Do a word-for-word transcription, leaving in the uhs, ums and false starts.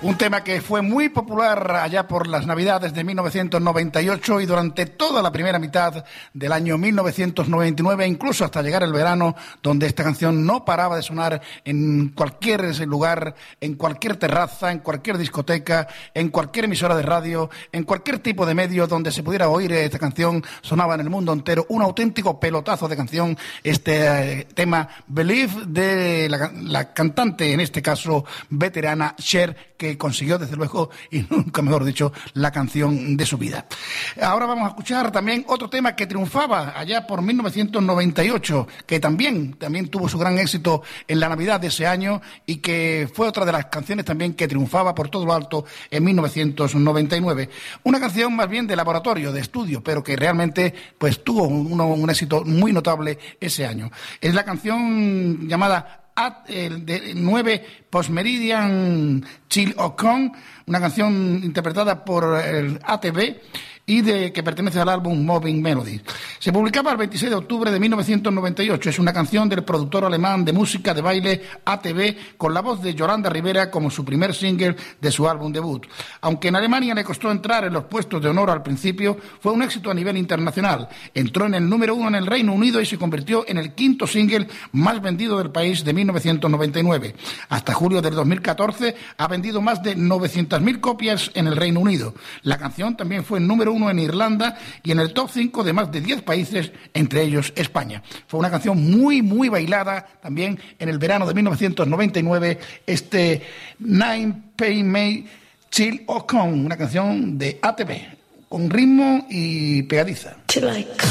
Un tema que fue muy popular allá por las Navidades de mil novecientos noventa y ocho y durante toda la primera mitad del año mil novecientos noventa y nueve, incluso hasta llegar el verano, donde esta canción no paraba de sonar en cualquier lugar, en cualquier terraza, en cualquier discoteca, en cualquier emisora de radio, en cualquier tipo de medio donde se pudiera oír esta canción, sonaba en el mundo entero. Un auténtico pelotazo de canción, este eh, tema Believe de la, la cantante, en este caso veterana, Cher, que consiguió desde luego, y nunca mejor dicho, la canción de su vida. Ahora vamos a escuchar también otro tema que triunfaba allá por mil novecientos noventa y ocho, que también, también tuvo su gran éxito en la Navidad de ese año y que fue otra de las canciones también que triunfaba por todo lo alto en mil novecientos noventa y nueve. Una canción más bien de laboratorio, de estudio, pero que realmente pues tuvo un, un éxito muy notable ese año. Es la canción llamada At, el de nueve Post Meridian Chill O'Con, una canción interpretada por el A T V y de, que pertenece al álbum Moving Melody. Se publicaba el veintiséis de octubre de mil novecientos noventa y ocho. Es una canción del productor alemán de música de baile A T V, con la voz de Yolanda Rivera como su primer single de su álbum debut. Aunque en Alemania le costó entrar en los puestos de honor al principio, fue un éxito a nivel internacional. Entró en el número uno en el Reino Unido y se convirtió en el quinto single más vendido del país de mil novecientos noventa y nueve. Hasta julio del dos mil catorce ha vendido más de novecientas mil copias en el Reino Unido. La canción también fue el número uno en Irlanda y en el top cinco de más de diez países, entre ellos España. Fue una canción muy, muy bailada también en el verano de mil novecientos noventa y nueve, este Nine Pay May Chill O'Con, una canción de A T V, con ritmo y pegadiza.